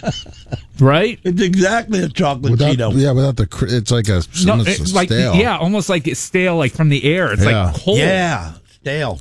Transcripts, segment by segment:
Right? It's exactly a chocolate Cheeto. Yeah, without the. It's like a. No, almost it's like stale. yeah, almost like it's stale, like from the air. It's Yeah. like cold. Yeah, stale.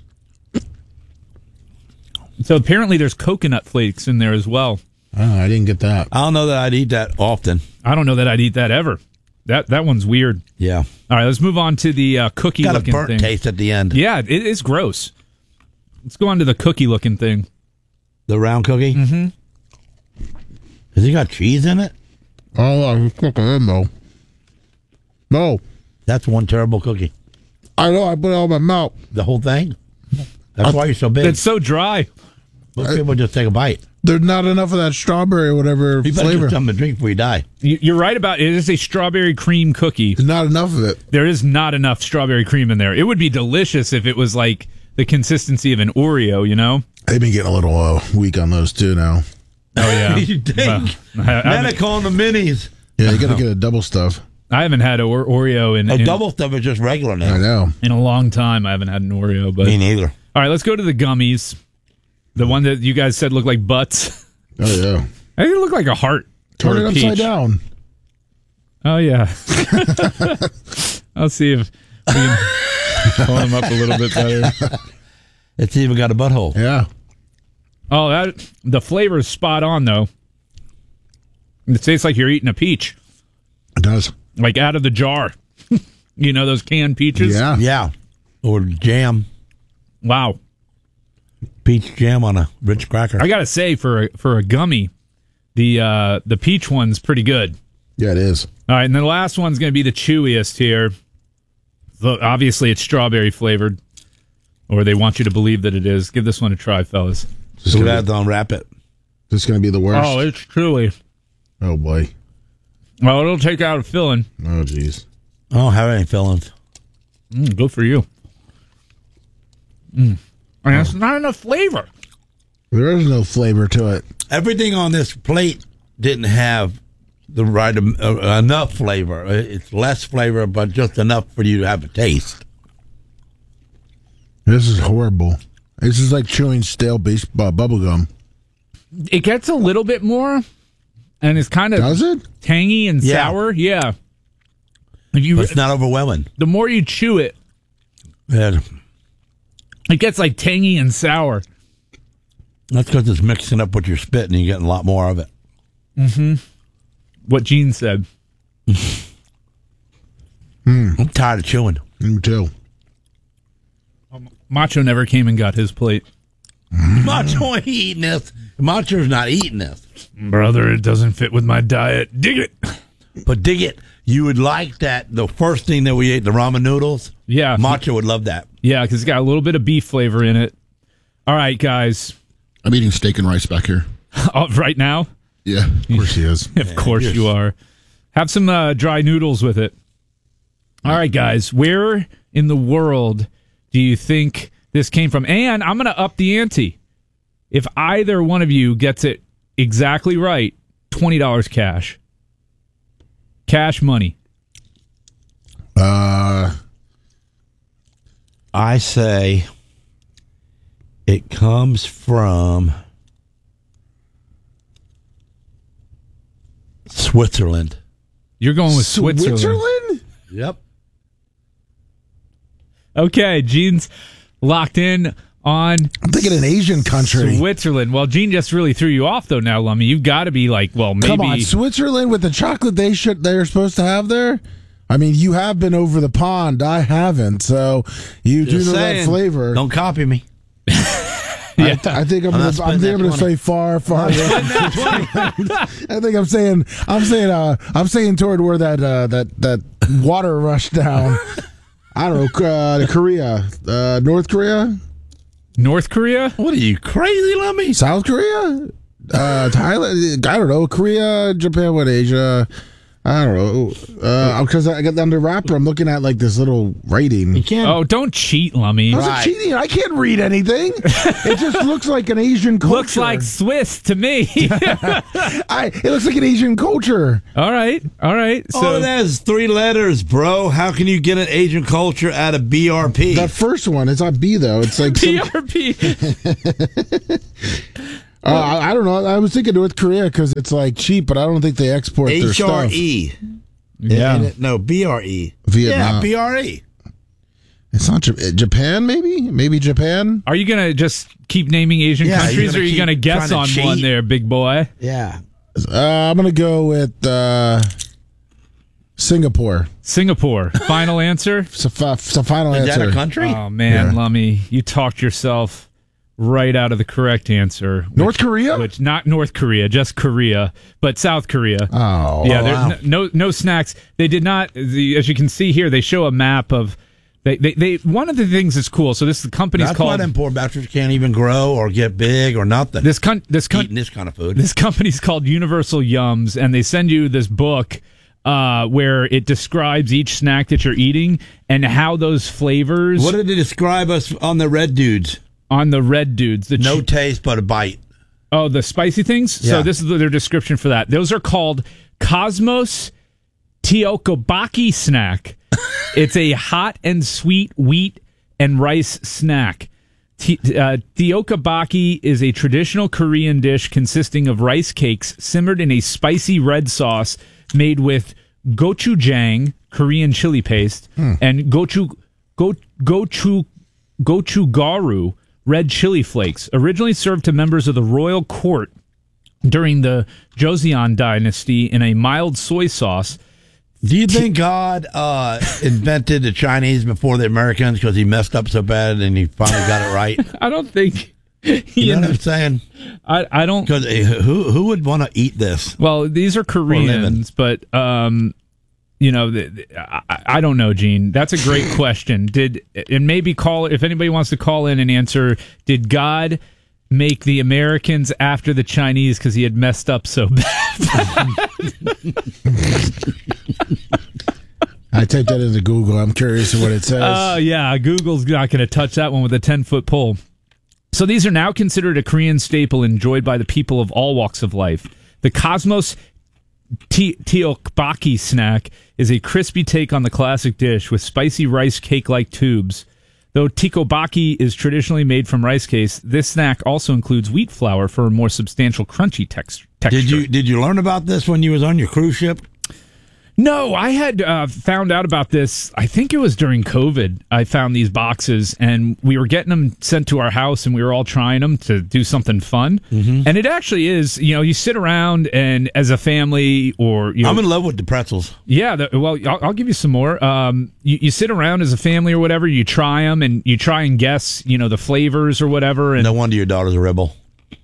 So apparently, there's coconut flakes in there as well. Oh, I didn't get that. I don't know that I'd eat that often. I don't know that I'd eat that ever. That one's weird. Yeah. All right, let's move on to the cookie Got a looking burnt thing. taste at the end. Yeah, it is gross. Let's go on to the cookie looking thing. The round cookie? Mm-hmm. Has it got cheese in it? Oh, I'm cooking in though. No, That's one terrible cookie. I know. I put it on my mouth. The whole thing? That's why you're so big. It's so dry. Most people just take a bite. There's not enough of that strawberry or whatever You better flavor. get something to drink before you die. You're right about it. It is a strawberry cream cookie. There's not enough of it. There is not enough strawberry cream in there. It would be delicious if it was like the consistency of an Oreo, you know? They've been getting a little weak on those too now. Oh, yeah. You think? Well, Medic on the minis. Yeah, you got to get a double stuff. I haven't had Oreo A double stuff is just regular I now. know. in a long time. I haven't had an Oreo. But Me neither. all right, let's go to the gummies. The one that you guys said looked like butts. Oh yeah. I think it looked like a heart. Turn or it a upside peach. down. Oh, yeah. I'll see if we can pull them up a little bit better. It's even got a butthole. Yeah. Oh, the flavor is spot on, though. It tastes like you're eating a peach, It does. like out of the jar. You know those canned peaches? Yeah. Yeah. Or jam. Wow. Peach jam on a Ritz cracker. I gotta say, for a gummy, the peach one's pretty good. Yeah, it is. All right, and the last one's gonna be the chewiest here. Look, obviously, it's strawberry flavored, or they want you to believe that it is. Give this one a try, fellas. So we have to unwrap it. This is going to be the worst. Oh, it's chewy. Oh boy. Well, it'll take out a filling. Oh jeez. I don't have any fillings. Good for you. And it's not enough flavor. There is no flavor to it. Everything on this plate didn't have the right enough flavor. It's less flavor, but just enough for you to have a taste. This is horrible. This is like chewing stale bubble gum. It gets a little bit more, and it's kind of Does it? tangy and Yeah. sour. Yeah. If you, But it's not overwhelming. the more you chew it, Yeah. it gets like tangy and sour. That's because it's mixing up with your spit and you're getting a lot more of it. What Gene said. I'm tired of chewing. Me too. Macho never came and got his plate. Macho ain't eating this. Macho's not eating this. Brother, it doesn't fit with my diet. Dig it. But dig it, you would like that. The first thing that we ate, the ramen noodles. Yeah. Macho would love that. Yeah, because it's got a little bit of beef flavor in it. All right, guys. I'm eating steak and rice back here. Right now? Yeah, of course he is. Of course you are. Have some dry noodles with it. All right, guys. Where in the world do you think this came from? And I'm going to up the ante. If either one of you gets it exactly right, $20 cash. Cash money. I say it comes from Switzerland. You're going with Switzerland. Switzerland? Yep. Okay, Gene's locked in on I'm thinking an Asian country. Switzerland. Well, Gene just really threw you off, though, now, Lummy. You've got to be like, well, maybe. Come on, Switzerland with the chocolate they're supposed to have there? I mean, you have been over the pond. I haven't, so you Just do know saying, that flavor. Don't copy me. I think I'm not going spending that to 20. say far. I think I'm saying toward where that water rushed down. I don't know, Korea, North Korea, North Korea? What are you, crazy, Lummy? South Korea, Thailand. I don't know, Korea, Japan, what Asia. I don't know, because I got under wrapper. I'm looking at like this little writing. You can't. Oh, don't cheat, Lummy. How's it cheating? I can't read anything. It just looks like an Asian culture. Looks like Swiss to me. It looks like an Asian culture. All right. All that is 3 letters, bro. How can you get an Asian culture out of BRP? That first one, it's not B though. It's like PRP. I don't know. I was thinking North Korea because it's like cheap, but I don't think they export their stuff. HRE. Yeah. No, BRE. Vietnam. Yeah, BRE. It's not Japan, maybe? Maybe Japan? Are you going to just keep naming Asian Yeah, countries, you're or are you gonna going to keep guess trying on to one cheat. there, big boy? Yeah. I'm going to go with Singapore. Singapore. Final answer? It's a final Is answer. that a country? Oh, man, Yeah. Lummy, you talked yourself right out of the correct answer. North Korea? Which not North Korea, just Korea, but South Korea. Oh. Yeah, wow. there's no snacks. They did not. As you can see here, they show a map of. They one of the things that's cool. So this company's That's called. why them poor bastards can't even grow or get big or nothing. This Eating this kind of food. This company's called Universal Yums, and they send you this book where it describes each snack that you're eating and how those flavors What did they describe us on the red dudes? on the red dudes. The No taste but a bite. Oh, the spicy things? So Yeah. this is their description for that. Those are called Cosmos Teokbokki snack. It's a hot and sweet wheat and rice snack. Teokbokki is a traditional Korean dish consisting of rice cakes simmered in a spicy red sauce made with gochujang, Korean chili paste, and gochugaru, red chili flakes, originally served to members of the royal court during the Joseon dynasty in a mild soy sauce. Do you think God invented the Chinese before the Americans because he messed up so bad and he finally got it right? I don't think. You know what I'm saying? I don't. Because who would want to eat this? Well, these are Koreans, but you know, I don't know, Gene. That's a great question. And maybe if anybody wants to call in and answer, did God make the Americans after the Chinese because he had messed up so bad? I typed that into Google. I'm curious what it says. Oh, yeah. Google's not going to touch that one with a 10-foot pole. So these are now considered a Korean staple enjoyed by the people of all walks of life. The Cosmos Teokbokki snack is a crispy take on the classic dish with spicy rice cake-like tubes. Though teokbokki is traditionally made from rice cakes, this snack also includes wheat flour for a more substantial crunchy texture. Did you learn about this when you was on your cruise ship? No, I had found out about this. I think it was during COVID. I found these boxes, and we were getting them sent to our house, and we were all trying them to do something fun. Mm-hmm. And it actually is. You know, you sit around and as a family, or you know, I'm in love with the pretzels. Yeah. Well, I'll give you some more. You sit around as a family or whatever. You try them, and you try and guess, you know, the flavors or whatever. And No wonder your daughter's a rebel.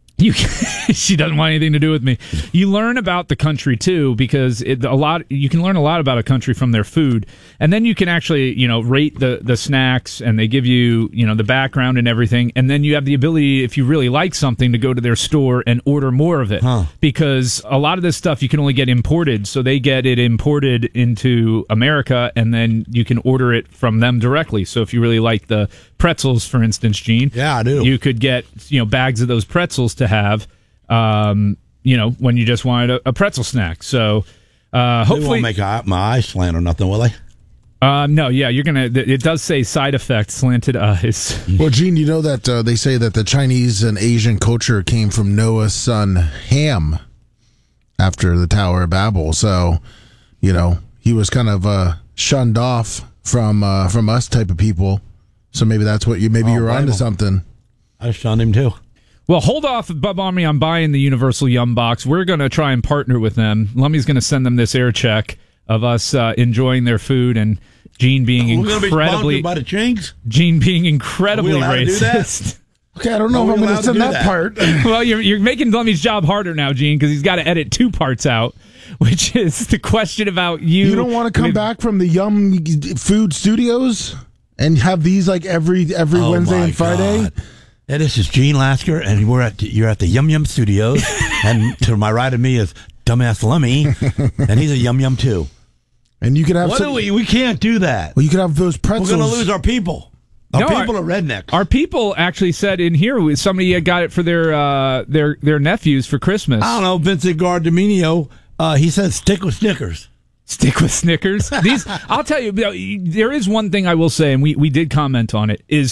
She doesn't want anything to do with me. You learn about the country too, because you can learn a lot about a country from their food, and then you can actually, you know, rate the snacks, and they give you, you know, the background and everything, and then you have the ability, if you really like something, to go to their store and order more of it. Because a lot of this stuff you can only get imported, so they get it imported into America, and then you can order it from them directly. So if you really like the pretzels, for instance, Gene, Yeah, I do. you could get, you know, bags of those pretzels to have, you know, when you just wanted a pretzel snack. So hopefully, They won't make my eyes slant or nothing, will they? no, yeah, you're gonna. It does say side effects, slanted eyes. Well, Gene, you know that they say that the Chinese and Asian culture came from Noah's son Ham after the Tower of Babel. So, you know, he was kind of shunned off from us type of people. So maybe that's what you were onto something. I shunned him too. Well, hold off, Bub Army, on buying the Universal Yum Box. We're going to try and partner with them. Lummy's going to send them this air check of us enjoying their food, and Gene being incredibly by the Chinks. Gene being incredibly Are we allowed to do racist. Okay, I don't know if I'm going to send that part. Well, you're making Lummy's job harder now, Gene, because he's got to edit 2 parts out, which is the question about you. You don't want to come back from the Yum Food Studios and have these like every Wednesday and Friday? God. Yeah, this is Gene Lasker, and you're at the Yum Yum Studios, and to my right of me is Dumbass Lummy, and he's a Yum Yum too. And you could have We can't do that. Well, you could have those pretzels. We're going to lose our people. Our people are rednecks. Our people actually said in here somebody got it for their nephews for Christmas. I don't know, Vincent Gardemino, he says stick with Snickers. Stick with Snickers. I'll tell you, there is one thing I will say, and we did comment on it, is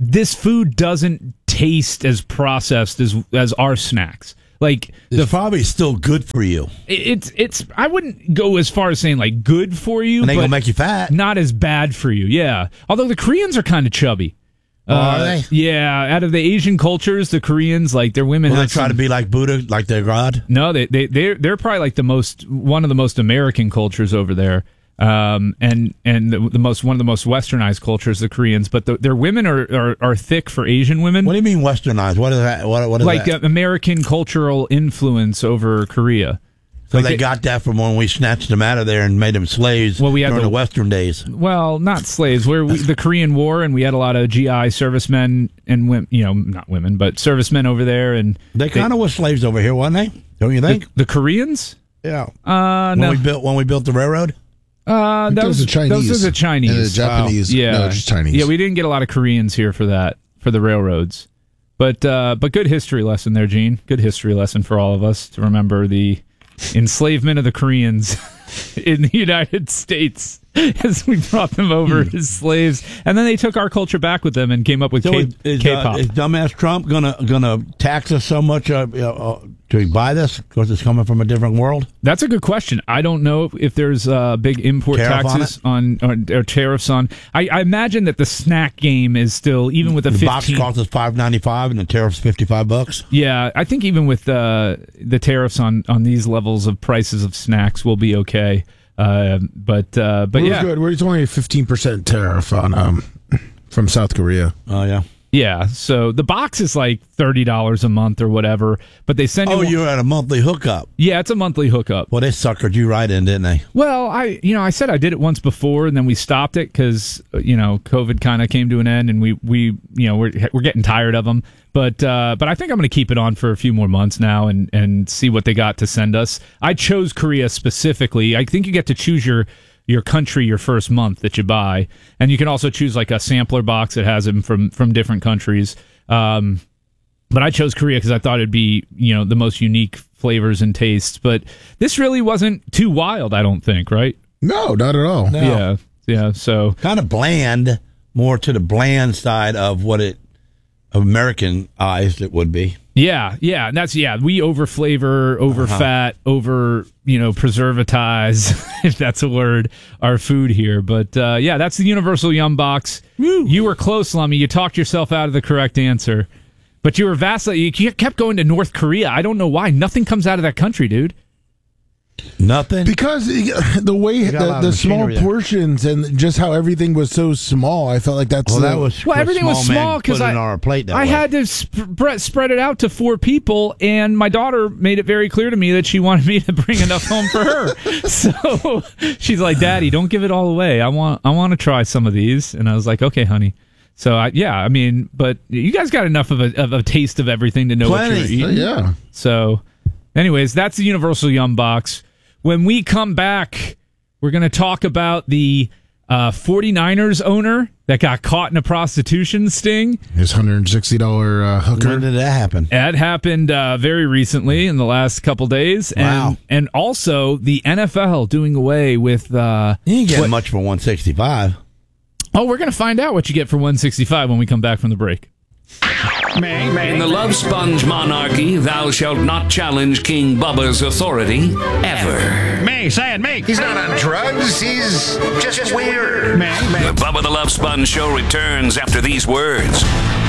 this food doesn't taste as processed as our snacks. Like It's probably still good for you. it's I wouldn't go as far as saying like good for you, And they but gonna make you fat. not as bad for you. Yeah. Although the Koreans are kind of chubby. Are they? Yeah, out of the Asian cultures, the Koreans, like their women Will they have try to be like Buddha, like their god? No, they're probably like one of the most American cultures over there, and the most one of the most westernized cultures, the Koreans. But their women are thick for Asian women. What do you mean westernized? What is that? What is like that? American cultural influence over Korea. So Like they got that from when we snatched them out of there and made them slaves Well, we had during the- the Western days. Well, not slaves. The Korean War, and we had a lot of GI servicemen and women, not women, but servicemen over there, and They kind of were slaves over here, wasn't they? Don't you think? the Koreans. Yeah. No. When we built the railroad. Those are Chinese. Those are the Chinese. And the Japanese. Yeah, No, just Chinese. Yeah, we didn't get a lot of Koreans here for the railroads, but good history lesson there, Gene. Good history lesson for all of us to remember the enslavement of the Koreans in the United States as we brought them over as slaves, and then they took our culture back with them and came up with K-pop. Is dumbass Trump gonna tax us so much to buy this because it's coming from a different world? That's a good question. I don't know if there's big import Tariff taxes or tariffs on. I imagine that the snack game is still, even with the box costs us $5.95 and the tariff's $55. Yeah, I think even with the tariffs on these levels of prices of snacks, we'll be okay. But yeah, good. It's only a 15% tariff on from South Korea. Oh yeah. Yeah, so the box is like $30 a month or whatever, but they send you. Oh, you're at a monthly hookup. Yeah, it's a monthly hookup. Well, they suckered you right in, didn't they? Well, I said I did it once before, and then we stopped it because COVID kind of came to an end, and we're getting tired of them. But I think I'm going to keep it on for a few more months now and see what they got to send us. I chose Korea specifically. I think you get to choose your country your first month that you buy, and you can also choose like a sampler box that has them from different countries. But I chose Korea because I thought it'd be the most unique flavors and tastes. But this really wasn't too wild, I don't think, right? No, not at all. No. Yeah. So Kind of bland, more to the bland side of what Americanized it would be. yeah, and that's we over flavor, over fat, over preservatize, if that's a word, our food here. But that's the Universal Yum Box. Woo. You were close, Lummy. You talked yourself out of the correct answer, but you were vastly. You kept going to North Korea. I don't know why. Nothing comes out of that country, dude. Nothing. Because the way got a lot the of small machinery there. portions and just how everything was so small, I felt like that's That was Well, everything was small because on our plate. That I way. had to spread it out to 4 people, and my daughter made it very clear to me that she wanted me to bring enough home for her. So she's like, "Daddy, don't give it all away. I want to try some of these." And I was like, "Okay, honey." So but you guys got enough of a taste of everything to know what you're Plenty. eating. yeah. So, anyways, that's the Universal Yum Box. When we come back, we're going to talk about the 49ers owner that got caught in a prostitution sting. His $160 hooker. When did that happen? That happened very recently in the last couple days. Wow. And also the NFL doing away with... You ain't getting much for 165. Oh, we're going to find out what you get for 165 when we come back from the break. In the Love Sponge monarchy, thou shalt not challenge King Bubba's authority ever. Me, say it, me. He's not on drugs. He's just weird. The Bubba the Love Sponge show returns after these words.